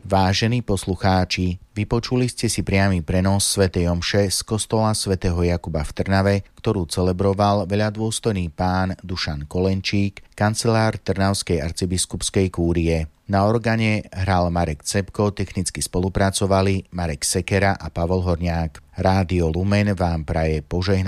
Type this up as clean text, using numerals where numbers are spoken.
Vážení poslucháči, vypočuli ste si priamy prenos svätej omše z kostola svätého Jakuba v Trnave, ktorú celebroval veľadôstojný pán Dušan Kolenčík, kancelár Trnavskej arcibiskupskej kúrie. Na organe hral Marek Cepko, technicky spolupracovali Marek Sekera a Pavol Horniák. Rádio Lumen vám praje požehnaný